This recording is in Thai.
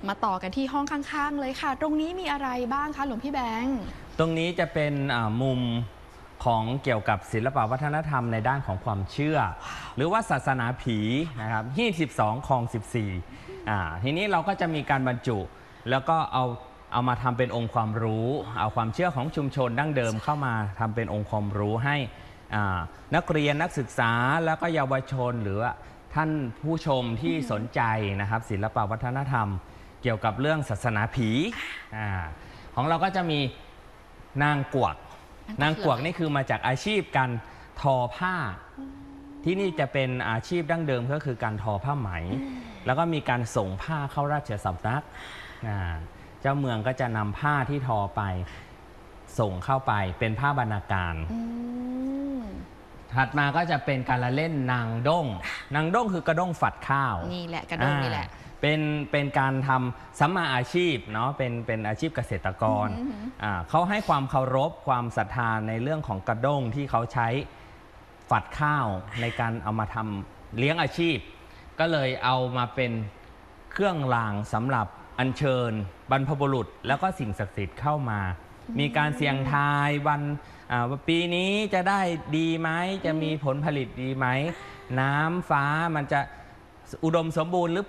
มาต่อกันที่ห้องข้างๆเลยค่ะตรงนี้มีอะไรบ้างคะหลวงพี่แบงค์ตรงนี้จะเป็นมุมของเกี่ยวกับศิลปวัฒนธรรมในด้านของความเชื่อ หรือว่าศาสนาผีนะครับ22คลอง14ทีนี้เราก็จะมีการบรรจุแล้วก็เอามาทำเป็นองค์ความรู้เอาความเชื่อของชุมชนดั้งเดิมเข้ามาทำเป็นองค์ความรู้ให้นักเรียนนักศึกษาแล้วก็เยาวชนหรือว่าท่านผู้ชมที่สนใจนะครับศิลปวัฒนธรรมเกี่ยวกับเรื่องศาสนาผีของเราก็จะมีนางกวักนี่คือมาจากอาชีพการทอผ้าที่นี่จะเป็นอาชีพดั้งเดิมก็คือการทอผ้าไหมแล้วก็มีการส่งผ้าเข้าราชสำนักเจ้าเมืองก็จะนำผ้าที่ทอไปส่งเข้าไปเป็นผ้าบรรณาการถัดมาก็จะเป็นการละเล่นนางด้งคือกระด้งฝัดข้าวนี่แหละกระด้งนี่แหละเป็นการทำสัมมาอาชีพเนาะเป็นอาชีพเกษตรกรเขาให้ความเคารพความศรัทธาในเรื่องของกระด้งที่เขาใช้ฝัดข้าวในการเอามาทำเลี้ยงอาชีพก็เลยเอามาเป็นเครื่องรางสำหรับอัญเชิญบรรพบุรุษแล้วก็สิ่งศักดิ์สิทธิ์เข้ามามีการเสี่ยงทายวันปีนี้จะได้ดีไหมจะมีผลผลิตดีไหมน้ำฟ้ามันจะอุดมสมบูรณ์หรือ